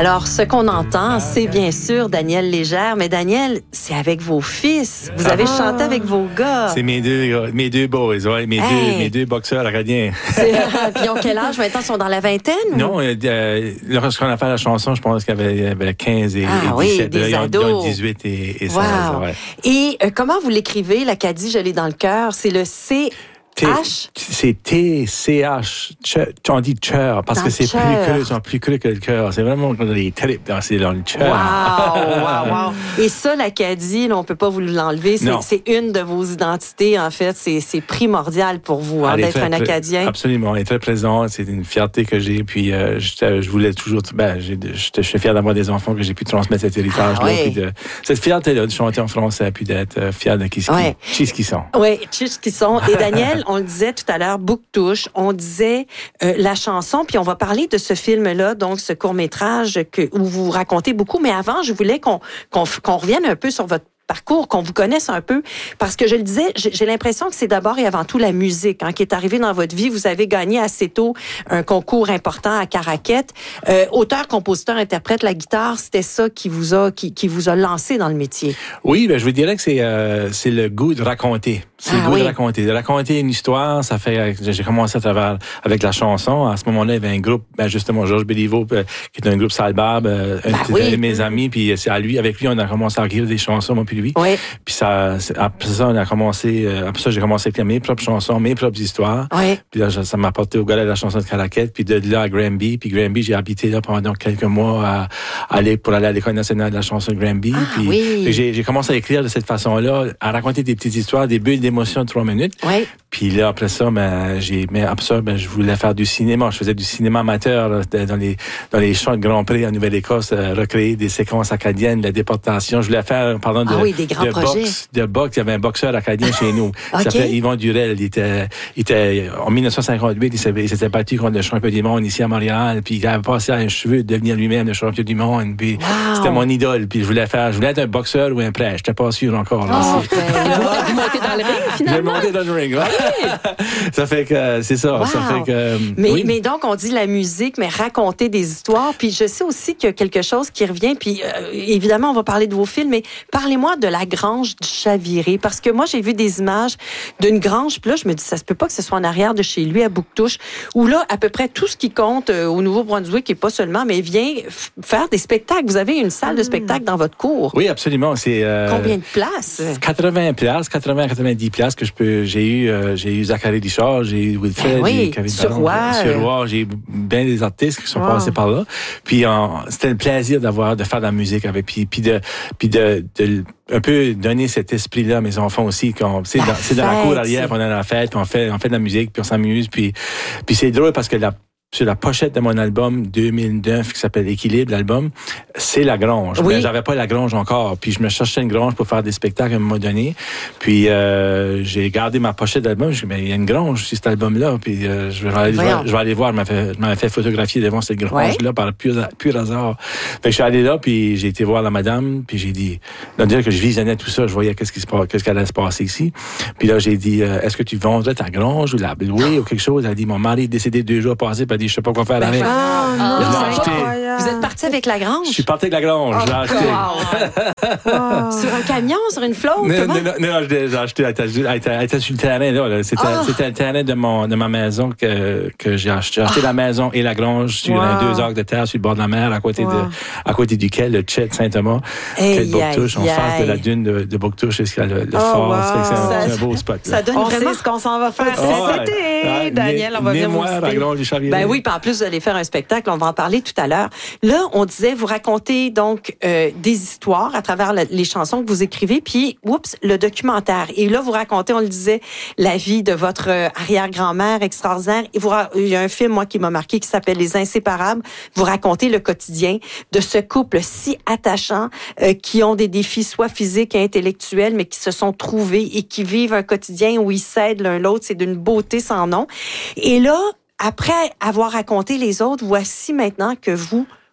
Alors, ce qu'on entend, c'est bien sûr Daniel Légère, mais Daniel, c'est avec vos fils. Vous avez chanté avec vos gars. C'est mes deux boys, ouais, mes deux boxeurs acadiens. Puis ils ont quel âge maintenant? Ils sont dans la vingtaine? Non, lorsqu'on a fait la chanson, je pense qu'il y avait 15 et 17. Des là, ados. Ils ont 18 et 16. Wow. Ouais. Et comment vous l'écrivez, l'Acadie, je l'ai dans le cœur? C'est le C-H? C'est T-C-H. On dit cœur, parce que c'est plus creux que le cœur. C'est vraiment les tripes dans le cœur. Wow. Et ça, l'Acadie, là, on peut pas vous l'enlever. C'est une de vos identités, en fait. C'est primordial pour vous d'être un Acadien. Absolument. Elle est très présente. C'est une fierté que j'ai. Puis, je voulais toujours... je suis fier d'avoir des enfants que j'ai pu transmettre cet héritage-là. Puis cette fierté-là de chanter en français, puis d'être fier de qui ils sont. Oui, qui sont. Et Daniel, on le disait tout à l'heure, Bouctouche, on disait la chanson, puis on va parler de ce film-là, donc ce court-métrage où vous racontez beaucoup. Mais avant, je voulais qu'on revienne un peu sur votre parcours, qu'on vous connaisse un peu, parce que je le disais, j'ai l'impression que c'est d'abord et avant tout la musique qui est arrivée dans votre vie. Vous avez gagné assez tôt un concours important à Caraquette. Auteur, compositeur, interprète, la guitare, c'était ça qui vous a lancé dans le métier. Oui, je vous dirais que c'est le goût de raconter. C'est le goût de raconter une histoire. Ça fait, j'ai commencé à travers avec la chanson. À ce moment-là, il y avait un groupe, justement, Georges Béliveau, qui est un groupe Salbab, un de mes amis, puis c'est avec lui, on a commencé à écrire des chansons, moi puis lui. Oui. Puis après ça, on a commencé, après ça, j'ai commencé à écrire mes propres chansons, mes propres histoires. Oui. Puis là, ça m'a apporté au gala de la chanson de Caraquette, puis de là à Granby. Puis Granby, j'ai habité là pendant quelques mois pour aller à l'École nationale de la chanson de Granby. Puis j'ai commencé à écrire de cette façon-là, à raconter des petites histoires, des bulles d'émotion de 3 minutes. Oui. Puis là, après ça, je voulais faire du cinéma. Je faisais du cinéma amateur là, dans les champs de Grand Prix en Nouvelle-Écosse, recréer des séquences acadiennes, la déportation. Je voulais faire, pardon, des grands projets. De boxe. Il y avait un boxeur acadien chez nous. Il s'appelait Yvon Durel. Il était en 1958, il s'était battu contre le champion du monde ici à Montréal. Puis il avait passé à un cheveu de devenir lui-même le champion du monde. Puis c'était mon idole. Puis je voulais être un boxeur ou un prêtre. J'étais pas sûr encore. Vous montez dans le ring, finalement? J'ai monté dans le ring, Ça fait que c'est ça. Wow. Ça fait que, mais donc, on dit la musique, mais raconter des histoires. Puis je sais aussi qu'il y a quelque chose qui revient. Puis évidemment, on va parler de vos films, mais parlez-moi de la Grange du Chaviré. Parce que moi, j'ai vu des images d'une grange. Puis là, je me dis, ça se peut pas que ce soit en arrière de chez lui, à Bouctouche, où là, à peu près tout ce qui compte au Nouveau-Brunswick, et pas seulement, mais vient faire des spectacles. Vous avez une salle de spectacle dans votre cour. Oui, absolument. C'est combien de places? 90 places que j'ai eu Zachary Richard, j'ai eu Wilfred, j'ai eu Kevin Suroy, j'ai eu bien des artistes qui sont passés par là. Puis c'était le plaisir de faire de la musique avec, puis de un peu donner cet esprit-là à mes enfants aussi. C'est dans la cour arrière, on a la fête, puis on fait de la musique, puis on s'amuse, puis c'est drôle parce que sur la pochette de mon album 2009 qui s'appelle Équilibre, l'album, c'est la Grange. Oui. Mais j'avais pas la Grange encore. Puis je me cherchais une Grange pour faire des spectacles à un moment donné. Puis j'ai gardé ma pochette d'album. Je dis, mais il y a une Grange sur cet album-là. Puis je vais aller voir. Je m'avais fait photographier devant cette Grange-là par pur hasard. Fait que je suis allé là, puis j'ai été voir la madame. Puis j'ai dit, dire que je visionnais tout ça, je voyais qu'est-ce qui allait se passer ici. Puis là, j'ai dit, est-ce que tu vendrais ta Grange ou la louer ou quelque chose? Elle a dit, mon mari est décédé 2 jours passés. Puis je sais pas quoi faire avec. Vous êtes parti avec la Grange? Je suis parti avec la Grange. J'ai acheté. Sur un camion, sur une flotte? Non, j'ai acheté. Elle était sur le terrain, là. C'était le terrain de ma maison que j'ai acheté. J'ai acheté la maison et la Grange sur 2 acres de terre sur le bord de la mer, à côté duquel le Chet Saint-Thomas, quel Bouctouche, en face de la dune de Bouctouche jusqu'à le fort. C'est un beau spot. Ça donne vraiment ce qu'on s'en va faire cet été. Daniel, on va venir vous visiter. Ben oui, puis en plus, vous allez faire un spectacle, on va en parler tout à l'heure. Là, on disait, vous racontez donc des histoires à travers les chansons que vous écrivez, puis, le documentaire. Et là, vous racontez, on le disait, la vie de votre arrière-grand-mère extraordinaire. Et il y a un film, moi, qui m'a marqué, qui s'appelle Les Inséparables. Vous racontez le quotidien de ce couple si attachant, qui ont des défis soit physiques et intellectuels, mais qui se sont trouvés et qui vivent un quotidien où ils s'aident l'un l'autre. C'est d'une beauté sans nom. Et là, après avoir raconté les autres, voici maintenant que vous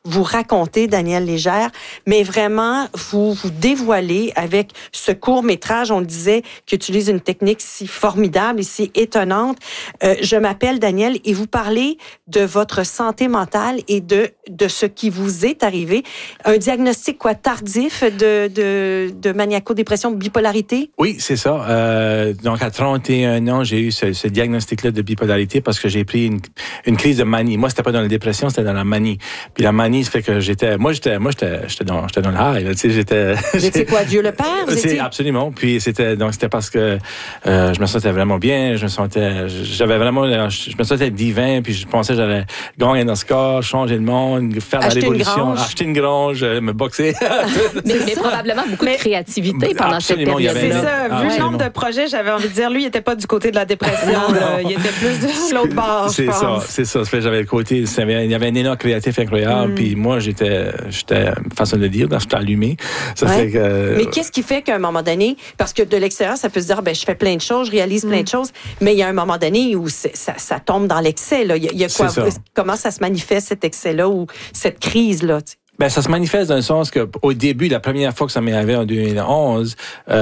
vous raconter, Daniel Légère, mais vraiment vous dévoiler avec ce court-métrage, on le disait, qui utilise une technique si formidable et si étonnante. Je m'appelle Daniel et vous parlez de votre santé mentale et de ce qui vous est arrivé. Un diagnostic tardif de maniaco-dépression, bipolarité? Oui, c'est ça. Donc, à 31 ans, j'ai eu ce diagnostic-là de bipolarité parce que j'ai pris une crise de manie. Moi, c'était pas dans la dépression, c'était dans la manie. Puis la manie, ça fait que j'étais dans le high, là, tu sais, j'étais... Vous étiez quoi, Dieu le Père? Absolument. Puis c'était parce que je me sentais vraiment bien, je me sentais divin, puis je pensais que j'allais gagner dans ce corps, changer le monde, faire la révolution, acheter une grange, me boxer. mais probablement beaucoup de créativité pendant cette période. C'est ça. Vu le nombre de projets, j'avais envie de dire, lui, il n'était pas du côté de la dépression, il était plus de l'autre bord, je pense. C'est ça. J'avais le côté, il y avait un élan créatif incroyable, puis moi, j'étais, façon de le dire, j'étais allumé. Ça fait que... Mais qu'est-ce qui fait qu'à un moment donné, parce que de l'extérieur, ça peut se dire, je fais plein de choses, je réalise plein de choses, mais il y a un moment donné où ça tombe dans l'excès, là. Il y a quoi? Comment ça se manifeste, cet excès-là, ou cette crise-là? Ben, ça se manifeste dans le sens que, au début, la première fois que ça m'est arrivé en 2011,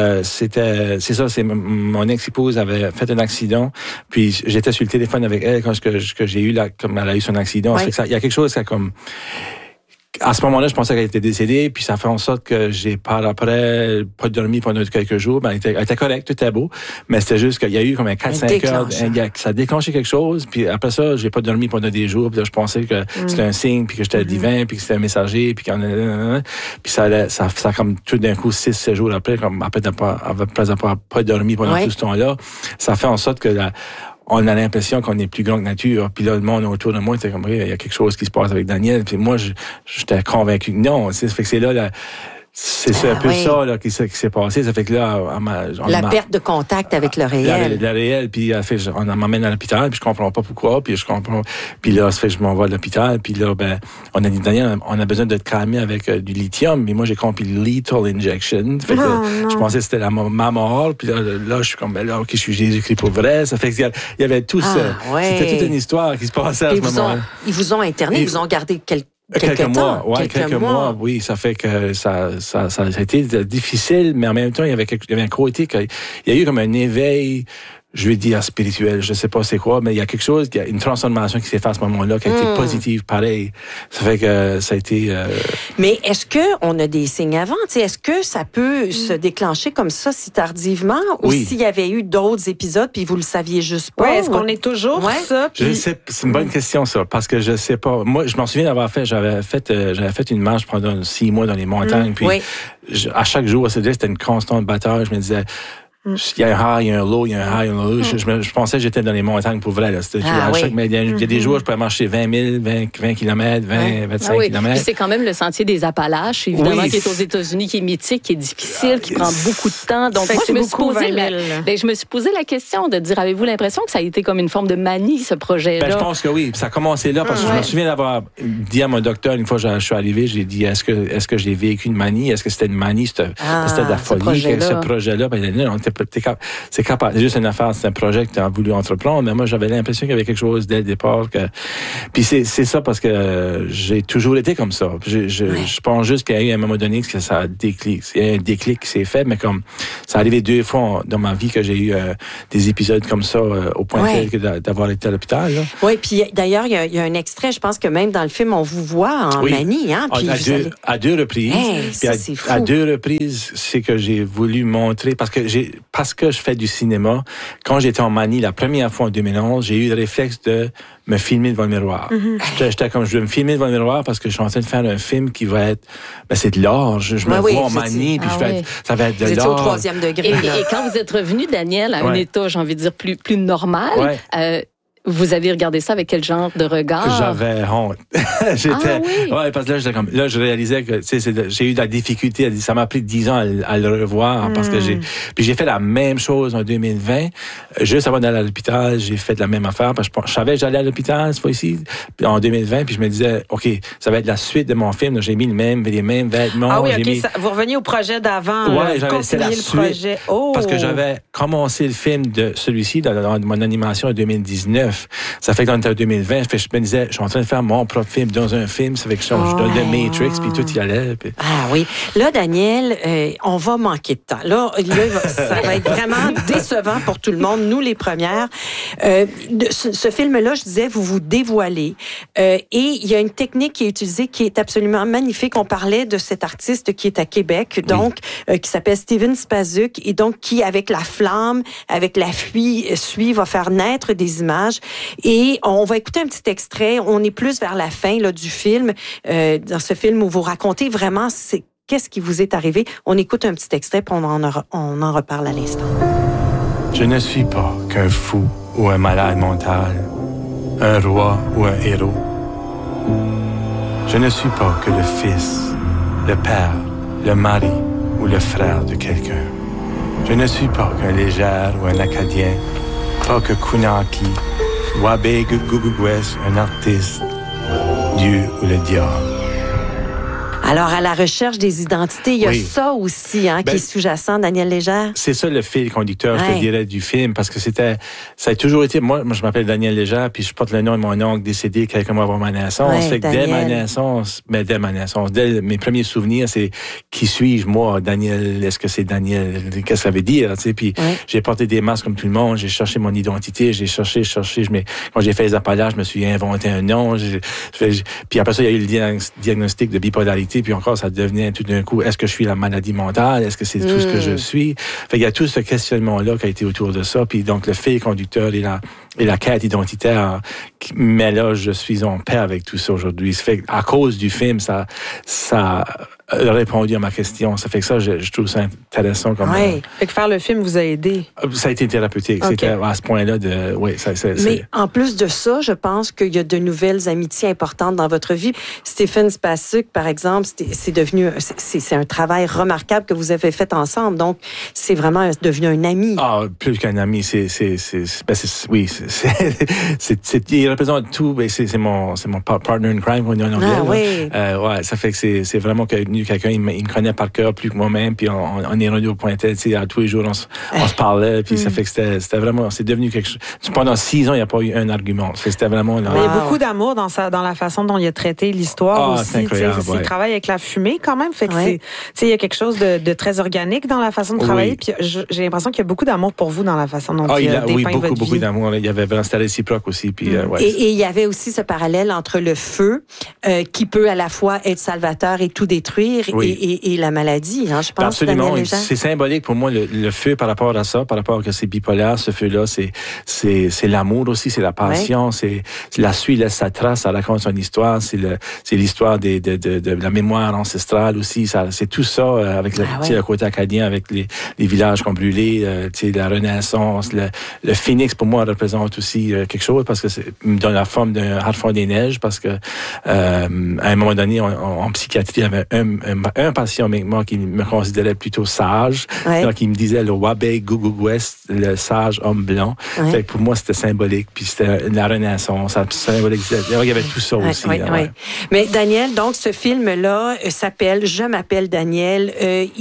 mon ex-épouse avait fait un accident, puis j'étais sur le téléphone avec elle quand j'ai eu comme elle a eu son accident. Ouais. Il y a quelque chose qui a comme... À ce moment-là, je pensais qu'elle était décédée, puis ça fait en sorte que j'ai par après pas dormi pendant quelques jours. Ben, elle était correcte, tout était beau, mais c'était juste qu'il y a eu comme un 4-5 heures, ça a déclenché quelque chose, puis après ça, j'ai pas dormi pendant des jours, puis là, je pensais que c'était un signe, puis que j'étais divin, puis que c'était un messager, puis puis ça comme tout d'un coup 6-7 jours après, comme après d'avoir pas dormi pendant tout ce temps-là, ça fait en sorte que on a l'impression qu'on est plus grand que nature. Puis là, le monde autour de moi, c'était comme, il y a quelque chose qui se passe avec Daniel. Puis moi, j'étais convaincu que non. Ça fait que c'est là, c'est un peu ça là, qui s'est passé. Ça fait que là, la perte de contact avec le réel. Le réel, puis on m'emmène à l'hôpital, puis je comprends pas pourquoi, puis là, ça fait que je m'envoie à l'hôpital, puis là, on a dit, Daniel, on a besoin de te calmer avec du lithium, mais moi, j'ai compris lethal injection. Fait que je pensais que c'était ma mort, puis là, je suis comme, là, ok, je suis Jésus-Christ pour vrai. Ça fait qu'il y avait tout ça. C'était toute une histoire qui se passait à ce moment-là. Ils vous ont interné, ils vous ont gardé quelques mois, oui, ça fait que ça a été difficile, mais en même temps, il y avait un côté il y a eu comme un éveil, je vais dire spirituel, je sais pas c'est quoi, mais il y a quelque chose, il y a une transformation qui s'est faite à ce moment-là, qui a été positive, pareil. Ça fait que ça a été... Mais est-ce qu'on a des signes avant? Est-ce que ça peut se déclencher comme ça si tardivement? Ou s'il y avait eu d'autres épisodes puis vous le saviez juste pas? Est-ce qu'on est toujours ça? Puis... Je sais, c'est une bonne question ça, parce que je sais pas. Moi, je m'en souviens j'avais fait une marche pendant 6 mois dans les montagnes, puis à chaque jour, c'était une constante bataille. Je me disais... Il y a un high, il y a un low, il y a un high, il y a un low. Je pensais que j'étais dans les montagnes pour vrai. Là. Il y a des jours, je pouvais marcher 20 000, 20 km, 25 km. Puis c'est quand même le sentier des Appalaches, évidemment, qui est aux États-Unis, qui est mythique, qui est difficile, qui prend beaucoup de temps. Donc, moi, je me suis posé la question de dire, avez-vous l'impression que ça a été comme une forme de manie, ce projet-là? Je pense que oui. Ça a commencé là, parce que je me souviens d'avoir dit à mon docteur, une fois que je suis arrivé, j'ai dit, est-ce que j'ai vécu une manie? Est-ce que c'était une manie? C'était de la folie, ce projet-là. C'est capable. C'est juste une affaire, c'est un projet que tu as voulu entreprendre, mais moi, j'avais l'impression qu'il y avait quelque chose dès le départ. Puis c'est ça parce que j'ai toujours été comme ça. Je pense juste qu'il y a eu un moment donné que ça a déclic. Il y a un déclic qui s'est fait, mais comme ça a arrivé 2 fois dans ma vie que j'ai eu des épisodes comme ça au point tel que d'avoir été à l'hôpital. Oui, puis d'ailleurs, il y a un extrait, je pense que même dans le film, on vous voit en manie. Hein, puis à 2 reprises. À 2 reprises, c'est que j'ai voulu montrer, parce que je fais du cinéma, quand j'étais en manie la première fois en 2011, j'ai eu le réflexe de me filmer devant le miroir. J'étais comme, je veux me filmer devant le miroir parce que je suis en train de faire un film qui va être, c'est de l'art. Je me vois en manie, puis ça va être de l'art. Vous étiez au 3e degré. Et quand vous êtes revenu, Daniel, à un état, j'ai envie de dire, plus normal, vous avez regardé ça avec quel genre de regard? J'avais honte. Parce que là, je réalisais que, j'ai eu de la difficulté. Ça m'a pris 10 ans à le revoir parce que puis j'ai fait la même chose en 2020. Juste avant d'aller à l'hôpital, j'ai fait la même affaire parce que je savais que j'allais à l'hôpital cette fois-ci, en 2020, puis je me disais, OK, ça va être la suite de mon film. Donc, j'ai mis les mêmes vêtements. Ah oui, OK. Vous reveniez au projet d'avant. C'est la suite. Parce que j'avais commencé le film de celui-ci dans mon animation en 2019. 2019. Ça fait que dans 2020, je me disais, je suis en train de faire mon propre film dans un film. Ça fait que je donne The Matrix, puis tout y allait. Puis... Ah oui. Là, Daniel, on va manquer de temps. Là ça va être vraiment décevant pour tout le monde, nous les premières. Ce film-là, je disais, vous vous dévoilez. Et il y a une technique qui est utilisée qui est absolument magnifique. On parlait de cet artiste qui est à Québec, donc, qui s'appelle Steven Spazuk, et donc qui, avec la flamme, avec la suie, va faire naître des images. Et on va écouter un petit extrait. On est plus vers la fin là, du film, dans ce film où vous racontez vraiment qu'est-ce qui vous est arrivé. On écoute un petit extrait, puis on en reparle à l'instant. Je ne suis pas qu'un fou ou un malade mental, un roi ou un héros. Je ne suis pas que le fils, le père, le mari ou le frère de quelqu'un. Je ne suis pas qu'un légère ou un acadien, pas que Kunaki, Wabe Gugugwes, un artiste, Dieu ou le diable. Alors, à la recherche des identités, il y a ça aussi qui est sous-jacent, Daniel Légère. C'est ça le fil conducteur, je te dirais, du film, parce que ça a toujours été... Moi, je m'appelle Daniel Légère, puis je porte le nom de mon oncle décédé quelques mois avant ma naissance. Fait que dès ma naissance, dès mes premiers souvenirs, c'est qui suis-je, moi, Daniel? Est-ce que c'est Daniel? Qu'est-ce que ça veut dire? Tu sais, puis j'ai porté des masques comme tout le monde, j'ai cherché mon identité, j'ai cherché. Quand j'ai fait les Appalaches, je me suis inventé un nom. Puis après ça, il y a eu le diagnostic de bipolarité. Puis encore, ça devenait tout d'un coup, est-ce que je suis la maladie mentale? Est-ce que c'est tout ce que je suis? Fait qu'il y a tout ce questionnement-là qui a été autour de ça. Puis donc, le fil conducteur et la quête identitaire, mais là, je suis en paix avec tout ça aujourd'hui. Ça fait qu'à cause du film, ça a répondu à ma question. Ça fait que ça, je trouve ça intéressant. Fait que faire le film vous a aidé. Ça a été thérapeutique. Okay. C'était à ce point-là Mais en plus de ça, je pense qu'il y a de nouvelles amitiés importantes dans votre vie. Steven Spazuk, par exemple, c'est un travail remarquable que vous avez fait ensemble. Donc, c'est vraiment devenu un ami. Ah, plus qu'un ami, il représente tout. C'est mon partner in crime, on dit en anglais. Ça fait que c'est vraiment quelqu'un, il me connaît par cœur plus que moi-même, puis on est rendu au point tel, tous les jours, on se parlait, puis ça fait que c'était vraiment, c'est devenu quelque chose. Pendant 6 ans, il n'y a pas eu un argument. C'était vraiment... Là, il y a beaucoup d'amour dans la façon dont il a traité l'histoire aussi. C'est incroyable, il travaille avec la fumée quand même, fait que il y a quelque chose de très organique dans la façon de travailler, puis j'ai l'impression qu'il y a beaucoup d'amour pour vous dans la façon dont il a dépeint votre vie. Beaucoup d'amour. Il y avait vraiment, c'était réciproque aussi. Puis, et il y avait aussi ce parallèle entre le feu, qui peut à la fois être salvateur et tout détruire, et la maladie, je pense. Absolument. C'est symbolique pour moi, le feu par rapport à ça, par rapport à que c'est bipolaire, ce feu-là, c'est l'amour aussi, c'est la passion, c'est la suie laisse sa trace, ça raconte son histoire, c'est l'histoire de la mémoire ancestrale aussi, c'est tout ça, avec le côté acadien, avec les villages qu'on brûlait, la Renaissance, le phénix pour moi représente aussi quelque chose, parce que c'est dans la forme d'un harfang des neiges, parce que à un moment donné, en psychiatrie, il y avait un patient avec moi qui me considérait plutôt sage. Donc, il me disait le Wabe Gugugwes, le sage homme blanc. Fait que pour moi, c'était symbolique. Puis c'était la Renaissance, ça symbolisait. Il y avait tout ça aussi. Mais Daniel, donc, ce film-là s'appelle Je m'appelle Daniel.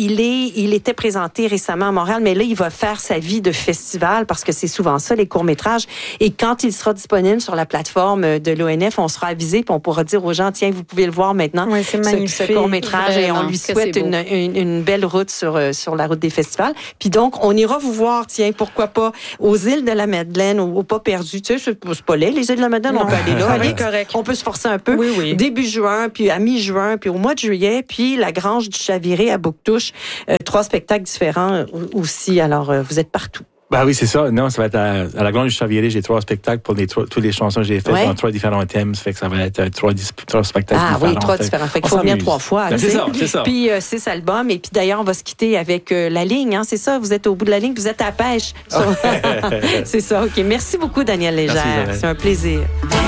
Il était présenté récemment à Montréal, mais là, il va faire sa vie de festival parce que c'est souvent ça, les courts-métrages. Et quand il sera disponible sur la plateforme de l'ONF, on sera avisé puis on pourra dire aux gens, tiens, vous pouvez le voir maintenant. Oui, c'est magnifique. Ce court-métrage. Et on lui souhaite une belle route sur la route des festivals. Puis donc, on ira vous voir, tiens, pourquoi pas, aux îles de la Madeleine, au Pas perdu. Tu sais, c'est pas laid, les îles de la Madeleine, on peut aller là. Correct. On peut se forcer un peu. Oui. Début juin, puis à mi-juin, puis au mois de juillet, puis la Grange du Chaviré à Bouctouche. 3 spectacles différents aussi. Alors, vous êtes partout. Ben oui, c'est ça. Non, ça va être à la Grange du Chaviré. J'ai 3 spectacles pour toutes les chansons que j'ai faites dans 3 différents thèmes. Ça fait que ça va être 3 spectacles différents. Ah oui, 3 différents. Fait qu'il faut venir 3 fois. Ben, c'est ça. Puis 6 albums. Et puis d'ailleurs, on va se quitter avec la ligne. C'est ça, vous êtes au bout de la ligne, vous êtes à la pêche. C'est ça, OK. Merci beaucoup, Daniel Légère. C'est un plaisir.